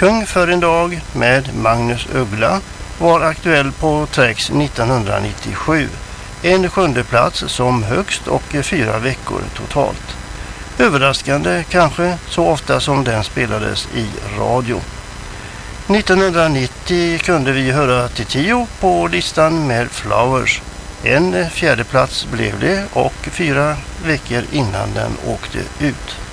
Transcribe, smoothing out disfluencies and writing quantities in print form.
Kung för en dag med Magnus Uggla var aktuell på Trax 1997. En 7:e plats som högst och 4 veckor totalt. Överraskande kanske, så ofta som den spelades i radio. 1990 kunde vi höra Titio på listan med Flowers. En 4:e plats blev det och 4 veckor innan den åkte ut.